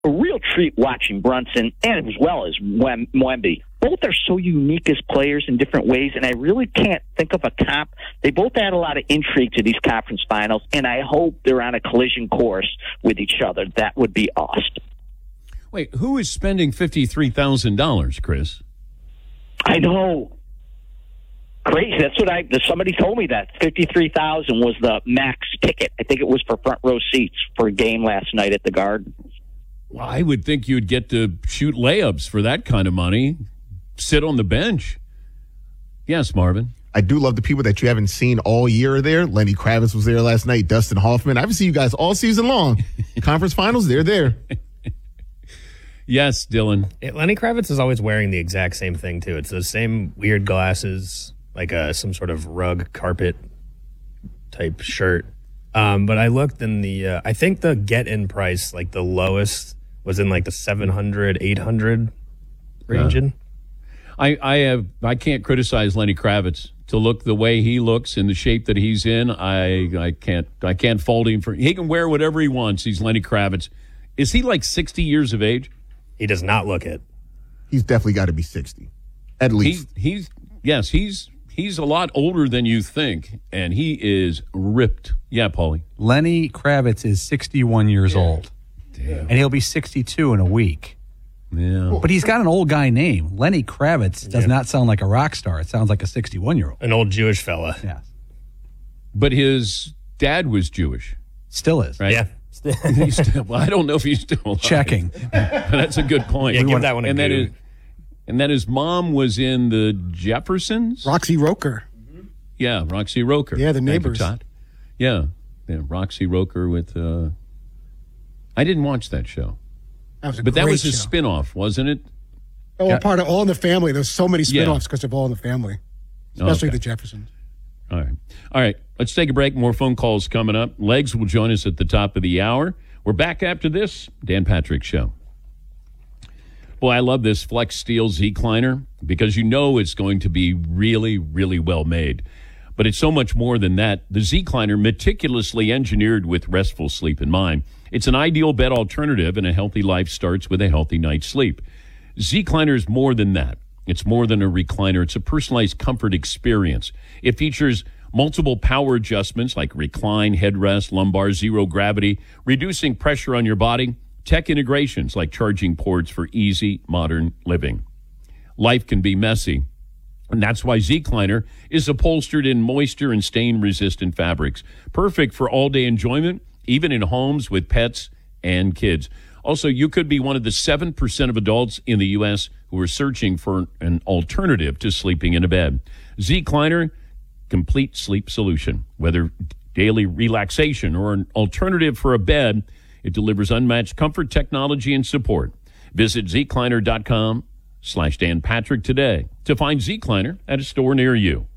a real treat watching Brunson and as well as Wemby. Both are so unique as players in different ways, and I really can't think of a comp. They both add a lot of intrigue to these conference finals, and I hope they're on a collision course with each other. That would be awesome. Wait, who is spending $53,000, Chris? I know. Crazy. That's what somebody told me that $53,000 was the max ticket. I think it was for front row seats for a game last night at the Garden. Well, I would think you'd get to shoot layups for that kind of money. Sit on the bench. Yes, Marvin. I do love the people that you haven't seen all year there. Lenny Kravitz was there last night. Dustin Hoffman. I haven't seen you guys all season long. Conference finals, they're there. Yes, Dylan. Lenny Kravitz is always wearing the exact same thing, too. It's the same weird glasses, like some sort of rug carpet type shirt. But I looked in I think the get-in price, like the lowest, was in like the 700, 800 region. I can't criticize Lenny Kravitz. To look the way he looks in the shape that he's in, I can't fault him for. He can wear whatever he wants. He's Lenny Kravitz. Is he like 60 years of age? He does not look it. He's definitely got to be 60, at least. He's a lot older than you think, and he is ripped. Yeah, Paulie. Lenny Kravitz is 61 years old. Damn. And he'll be 62 in a week. Yeah. But he's got an old guy name. Lenny Kravitz does not sound like a rock star. It sounds like a 61-year-old. An old Jewish fella. Yeah. But his dad was Jewish. Still is. Yeah. Right? Well, I don't know if he's still alive. Checking. That's a good point. Yeah, give that one a and then his mom was in the Jeffersons. Roxy Roker. Yeah, Roxy Roker. Yeah, the neighbors. Todd. Yeah, Roxy Roker with. I didn't watch that show. That was a spinoff, wasn't it? Oh, part of All in the Family. There's so many spinoffs because of All in the Family, especially the Jeffersons. All right. Let's take a break. More phone calls coming up. Legs will join us at the top of the hour. We're back after this Dan Patrick Show. Boy, I love this Flex Steel Z-Cliner because you know it's going to be really, really well made. But it's so much more than that. The Z-Cliner, meticulously engineered with restful sleep in mind. It's an ideal bed alternative, and a healthy life starts with a healthy night's sleep. Z-Cliner is more than that. It's more than a recliner. It's a personalized comfort experience. It features multiple power adjustments like recline, headrest, lumbar, zero gravity, reducing pressure on your body, tech integrations like charging ports for easy, modern living. Life can be messy, and that's why Z-Cliner is upholstered in moisture and stain-resistant fabrics. Perfect for all-day enjoyment, even in homes with pets and kids. Also, you could be one of the 7% of adults in the U.S. who are searching for an alternative to sleeping in a bed. Z-Cliner, complete sleep solution. Whether daily relaxation or an alternative for a bed, it delivers unmatched comfort, technology, and support. Visit zcliner.com/Dan Patrick today to find Z-Cliner at a store near you.